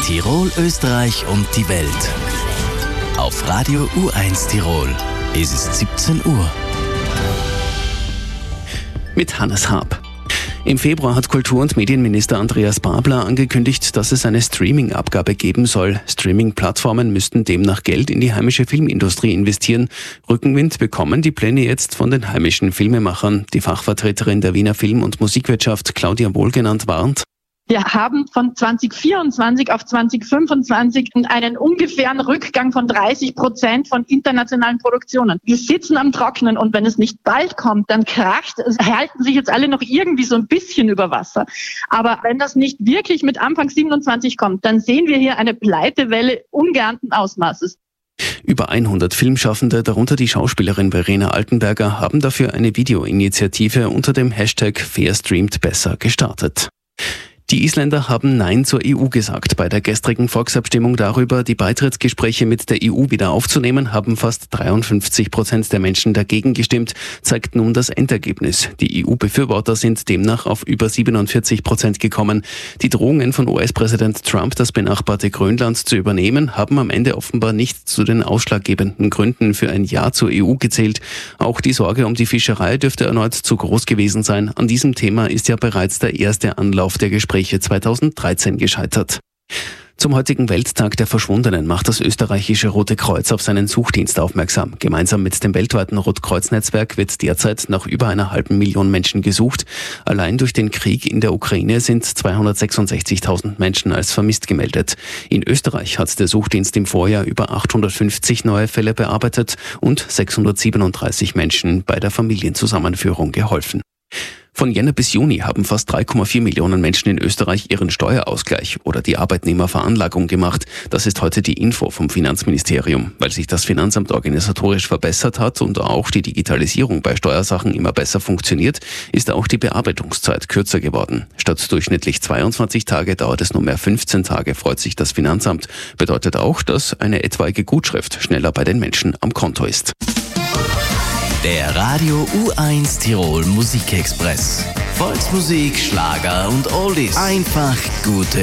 Tirol, Österreich und die Welt. Auf Radio U1 Tirol. Es ist 17 Uhr. Mit Hannes Haab. Im Februar hat Kultur- und Medienminister Andreas Babler angekündigt, dass es eine Streaming-Abgabe geben soll. Streaming-Plattformen müssten demnach Geld in die heimische Filmindustrie investieren. Rückenwind bekommen die Pläne jetzt von den heimischen Filmemachern. Die Fachvertreterin der Wiener Film- und Musikwirtschaft, Claudia Wohlgenannt, warnt: Wir haben von 2024 auf 2025 einen ungefähren Rückgang von 30% von internationalen Produktionen. Wir sitzen am Trockenen und wenn es nicht bald kommt, dann kracht es. Halten sich jetzt alle noch irgendwie so ein bisschen über Wasser. Aber wenn das nicht wirklich mit Anfang 27 kommt, dann sehen wir hier eine Pleitewelle ungeahnten Ausmaßes. Über 100 Filmschaffende, darunter die Schauspielerin Verena Altenberger, haben dafür eine Videoinitiative unter dem Hashtag #FairStreamedBesser gestartet. Die Isländer haben Nein zur EU gesagt. Bei der gestrigen Volksabstimmung darüber, die Beitrittsgespräche mit der EU wieder aufzunehmen, haben fast 53% der Menschen dagegen gestimmt, zeigt nun das Endergebnis. Die EU-Befürworter sind demnach auf über 47% gekommen. Die Drohungen von US-Präsident Trump, das benachbarte Grönland zu übernehmen, haben am Ende offenbar nicht zu den ausschlaggebenden Gründen für ein Ja zur EU gezählt. Auch die Sorge um die Fischerei dürfte erneut zu groß gewesen sein. An diesem Thema ist ja bereits der erste Anlauf der Gespräche 2013 gescheitert. Zum heutigen Welttag der Verschwundenen macht das österreichische Rote Kreuz auf seinen Suchdienst aufmerksam. Gemeinsam mit dem weltweiten Rotkreuz-Netzwerk wird derzeit nach über 1,5 Million Menschen gesucht. Allein durch den Krieg in der Ukraine sind 266.000 Menschen als vermisst gemeldet. In Österreich hat der Suchdienst im Vorjahr über 850 neue Fälle bearbeitet und 637 Menschen bei der Familienzusammenführung geholfen. Von Jänner bis Juni haben fast 3,4 Millionen Menschen in Österreich ihren Steuerausgleich oder die Arbeitnehmerveranlagung gemacht. Das ist heute die Info vom Finanzministerium. Weil sich das Finanzamt organisatorisch verbessert hat und auch die Digitalisierung bei Steuersachen immer besser funktioniert, ist auch die Bearbeitungszeit kürzer geworden. Statt durchschnittlich 22 Tage dauert es nunmehr 15 Tage, freut sich das Finanzamt. Bedeutet auch, dass eine etwaige Gutschrift schneller bei den Menschen am Konto ist. Der Radio U1 Tirol Musikexpress. Volksmusik, Schlager und Oldies. Einfach gute